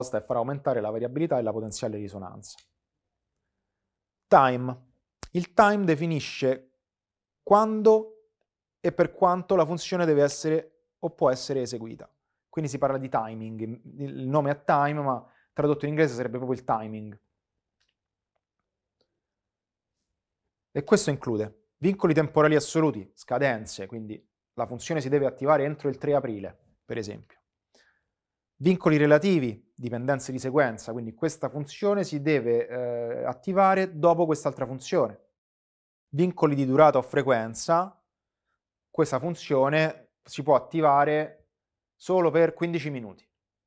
e farà aumentare la variabilità e la potenziale risonanza. Time. Il time definisce quando e per quanto la funzione deve essere o può essere eseguita. Quindi si parla di timing. Il nome è time, ma tradotto in inglese sarebbe proprio il timing. E questo include vincoli temporali assoluti, scadenze, quindi la funzione si deve attivare entro il 3 aprile, per esempio. Vincoli relativi, dipendenze di sequenza, quindi questa funzione si deve attivare dopo quest'altra funzione. Vincoli di durata o frequenza, questa funzione si può attivare solo per 15 minuti.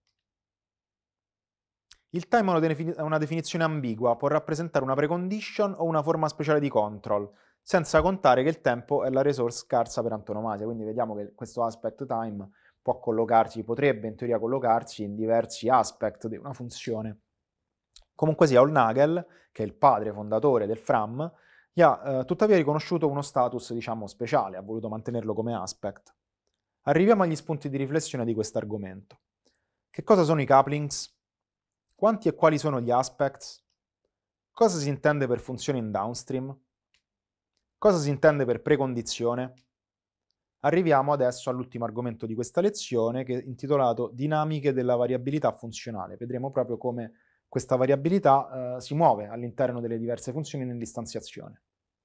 Il time è una definizione ambigua, può rappresentare una precondition o una forma speciale di control, senza contare che il tempo è la resource scarsa per antonomasia, quindi vediamo che questo aspect time può collocarsi, potrebbe in teoria collocarsi in diversi aspect di una funzione. Comunque sia, Hollnagel, che è il padre fondatore del Fram, gli ha tuttavia riconosciuto uno status, diciamo, speciale, ha voluto mantenerlo come aspect. Arriviamo agli spunti di riflessione di questo argomento. Che cosa sono i couplings? Quanti e quali sono gli aspects? Cosa si intende per funzione in downstream? Cosa si intende per precondizione? Arriviamo adesso all'ultimo argomento di questa lezione, che è intitolato Dinamiche della variabilità funzionale. Vedremo proprio come questa variabilità si muove all'interno delle diverse funzioni nell'istanziazione.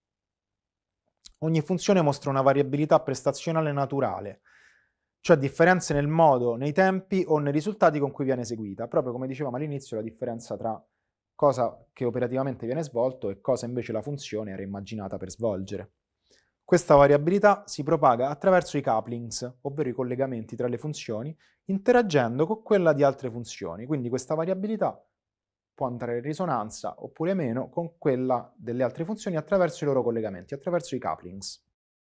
Ogni funzione mostra una variabilità prestazionale naturale, cioè differenze nel modo, nei tempi o nei risultati con cui viene eseguita. Proprio come dicevamo all'inizio, la differenza tra cosa che operativamente viene svolto e cosa invece la funzione era immaginata per svolgere. Questa variabilità si propaga attraverso i couplings, ovvero i collegamenti tra le funzioni, interagendo con quella di altre funzioni. Quindi questa variabilità può andare in risonanza oppure meno con quella delle altre funzioni attraverso i loro collegamenti, attraverso i couplings.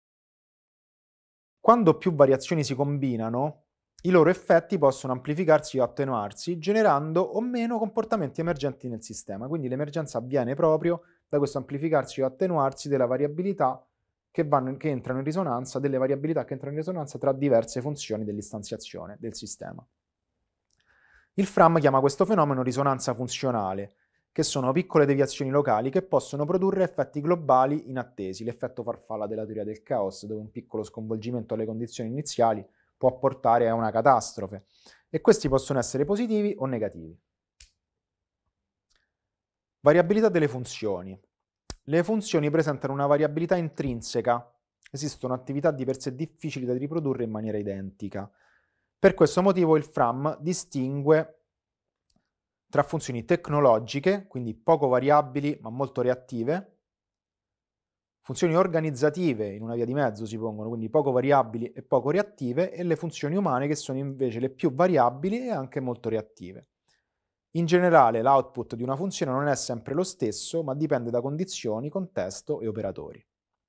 Quando più variazioni si combinano, i loro effetti possono amplificarsi o attenuarsi, generando o meno comportamenti emergenti nel sistema. Quindi l'emergenza avviene proprio da questo amplificarsi o attenuarsi della variabilità che entrano in risonanza, delle variabilità che entrano in risonanza tra diverse funzioni dell'istanziazione del sistema. Il Fram chiama questo fenomeno risonanza funzionale, che sono piccole deviazioni locali che possono produrre effetti globali inattesi, l'effetto farfalla della teoria del caos, dove un piccolo sconvolgimento alle condizioni iniziali può portare a una catastrofe, e questi possono essere positivi o negativi. Variabilità delle funzioni. Le funzioni presentano una variabilità intrinseca. Esistono attività di per sé difficili da riprodurre in maniera identica. Per questo motivo il Fram distingue tra funzioni tecnologiche, quindi poco variabili ma molto reattive, funzioni organizzative in una via di mezzo si pongono, quindi poco variabili e poco reattive, e le funzioni umane che sono invece le più variabili e anche molto reattive. In generale l'output di una funzione non è sempre lo stesso, ma dipende da condizioni, contesto e operatori.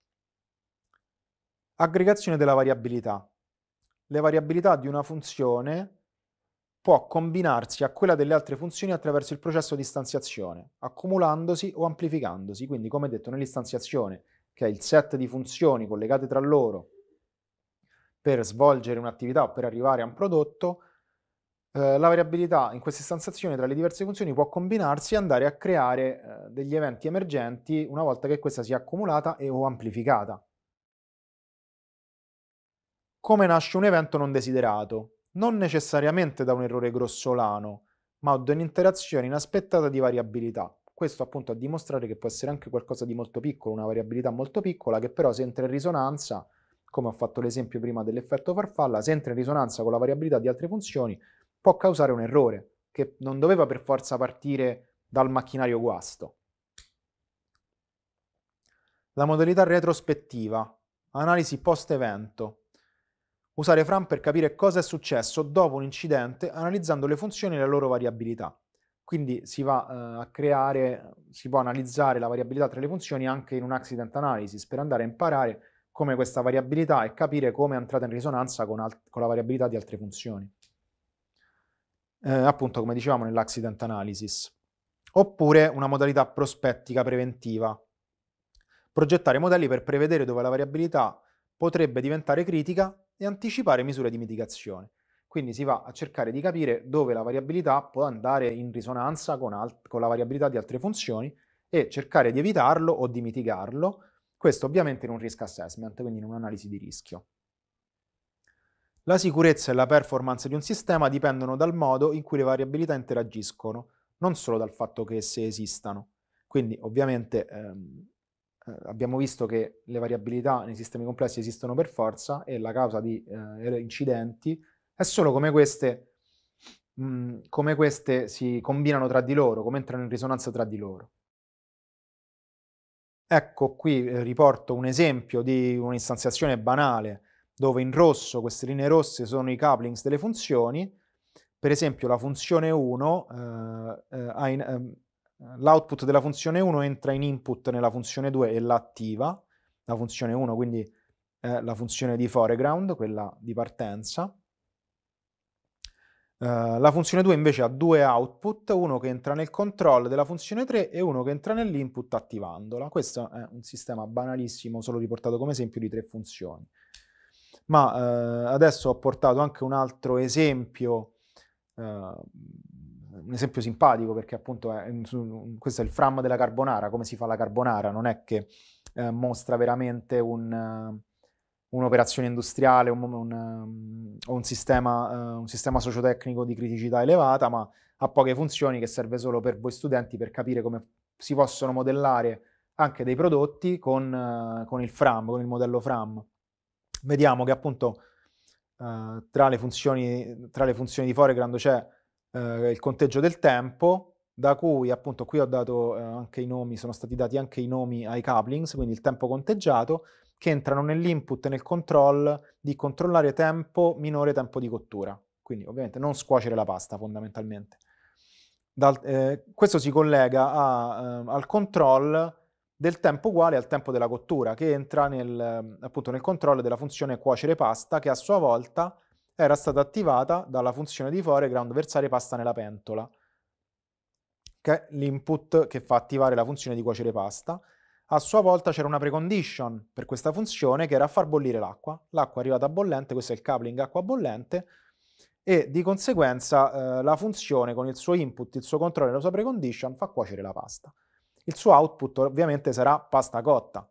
Aggregazione della variabilità. Le variabilità di una funzione può combinarsi a quella delle altre funzioni attraverso il processo di istanziazione, accumulandosi o amplificandosi. Quindi, come detto, nell'istanziazione, che è il set di funzioni collegate tra loro per svolgere un'attività o per arrivare a un prodotto, la variabilità in questa istanziazione tra le diverse funzioni può combinarsi e andare a creare degli eventi emergenti una volta che questa sia accumulata o amplificata. Come nasce un evento non desiderato? Non necessariamente da un errore grossolano, ma da un'interazione inaspettata di variabilità. Questo appunto a dimostrare che può essere anche qualcosa di molto piccolo, una variabilità molto piccola, che però se entra in risonanza, come ho fatto l'esempio prima dell'effetto farfalla, se entra in risonanza con la variabilità di altre funzioni, può causare un errore, che non doveva per forza partire dal macchinario guasto. La modalità retrospettiva, analisi post-evento. Usare Fram per capire cosa è successo dopo un incidente analizzando le funzioni e le loro variabilità. Quindi si va si può analizzare la variabilità tra le funzioni anche in un accident analysis per andare a imparare come questa variabilità e capire come è entrata in risonanza con la variabilità di altre funzioni. Appunto, come dicevamo nell'accident analysis. Oppure una modalità prospettica preventiva. Progettare modelli per prevedere dove la variabilità potrebbe diventare critica e anticipare misure di mitigazione. Quindi si va a cercare di capire dove la variabilità può andare in risonanza con la variabilità di altre funzioni e cercare di evitarlo o di mitigarlo, questo ovviamente in un risk assessment, quindi in un'analisi di rischio. La sicurezza e la performance di un sistema dipendono dal modo in cui le variabilità interagiscono, non solo dal fatto che esse esistano. Quindi ovviamente abbiamo visto che le variabilità nei sistemi complessi esistono per forza e la causa di incidenti è solo come queste si combinano tra di loro, come entrano in risonanza tra di loro. Ecco qui riporto un esempio di un'istanziazione banale, dove in rosso queste linee rosse sono i couplings delle funzioni. Per esempio la funzione 1, l'output della funzione 1 entra in input nella funzione 2 e la attiva. La funzione 1 quindi è la funzione di foreground, quella di partenza. La funzione 2 invece ha 2 output, uno che entra nel control della funzione 3 e uno che entra nell'input attivandola. Questo è un sistema banalissimo, solo riportato come esempio di 3 funzioni. Ma adesso ho portato anche un altro esempio, un esempio simpatico perché appunto questo è il fram della carbonara, come si fa la carbonara, non è che mostra veramente un'operazione industriale o un sistema sociotecnico di criticità elevata, ma ha poche funzioni che serve solo per voi studenti per capire come si possono modellare anche dei prodotti con il FRAM, con il modello FRAM. Vediamo che appunto tra le funzioni di foreground c'è il conteggio del tempo, da cui appunto qui ho dato anche i nomi, sono stati dati anche i nomi ai couplings, quindi il tempo conteggiato, che entrano nell'input e nel control di controllare tempo minore tempo di cottura. Quindi ovviamente non scuocere la pasta fondamentalmente. Questo si collega al control del tempo uguale al tempo della cottura, che entra appunto nel controllo della funzione cuocere pasta, che a sua volta era stata attivata dalla funzione di foreground versare pasta nella pentola, che è l'input che fa attivare la funzione di cuocere pasta. A sua volta c'era una precondition per questa funzione che era far bollire l'acqua. L'acqua è arrivata bollente, questo è il coupling acqua bollente, e di conseguenza la funzione con il suo input, il suo controllo e la sua precondition fa cuocere la pasta. Il suo output ovviamente sarà pasta cotta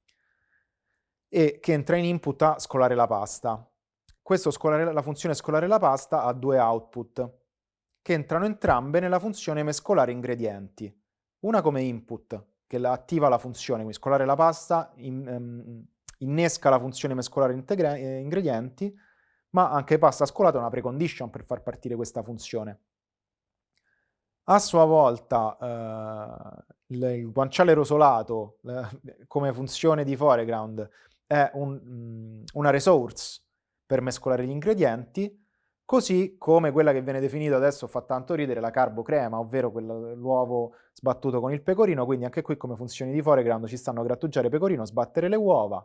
e che entra in input a scolare la pasta. La funzione scolare la pasta ha 2 output che entrano entrambe nella funzione mescolare ingredienti. Una come input che attiva la funzione, quindi scolare la pasta innesca la funzione mescolare ingredienti, ma anche pasta scolata è una precondition per far partire questa funzione. A sua volta il guanciale rosolato come funzione di foreground è una resource per mescolare gli ingredienti, così come quella che viene definita, adesso fa tanto ridere, la carbocrema, ovvero l'uovo sbattuto con il pecorino, quindi anche qui come funzioni di foreground ci stanno grattugiare pecorino, sbattere le uova.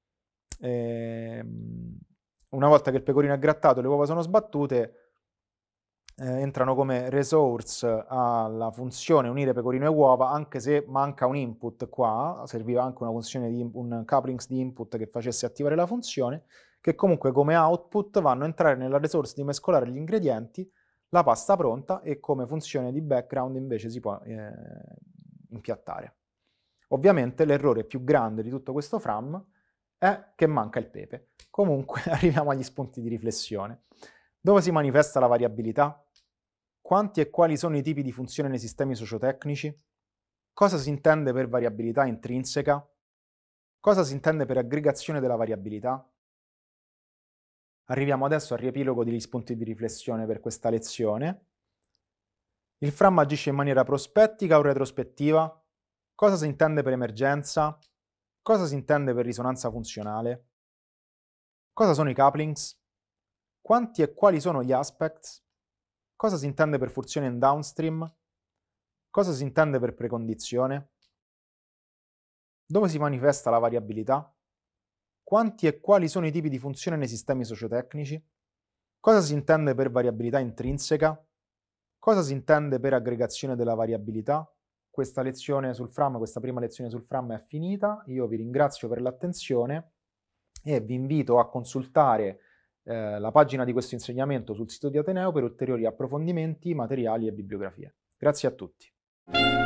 Una volta che il pecorino è grattato e le uova sono sbattute, entrano come resource alla funzione unire pecorino e uova, anche se manca un input qua, serviva anche una funzione un couplings di input che facesse attivare la funzione, che comunque come output vanno a entrare nella resource di mescolare gli ingredienti, la pasta pronta, e come funzione di background invece si può impiattare. Ovviamente l'errore più grande di tutto questo FRAM è che manca il pepe. Comunque arriviamo agli spunti di riflessione. Dove si manifesta la variabilità? Quanti e quali sono i tipi di funzione nei sistemi sociotecnici? Cosa si intende per variabilità intrinseca? Cosa si intende per aggregazione della variabilità? Arriviamo adesso al riepilogo degli spunti di riflessione per questa lezione. Il FRAM agisce in maniera prospettica o retrospettiva? Cosa si intende per emergenza? Cosa si intende per risonanza funzionale? Cosa sono i couplings? Quanti e quali sono gli aspects? Cosa si intende per funzione in downstream? Cosa si intende per precondizione? Dove si manifesta la variabilità? Quanti e quali sono i tipi di funzione nei sistemi sociotecnici? Cosa si intende per variabilità intrinseca? Cosa si intende per aggregazione della variabilità? Questa lezione sul FRAM, questa prima lezione sul FRAM è finita. Io vi ringrazio per l'attenzione e vi invito a consultare la pagina di questo insegnamento sul sito di Ateneo per ulteriori approfondimenti, materiali e bibliografie. Grazie a tutti.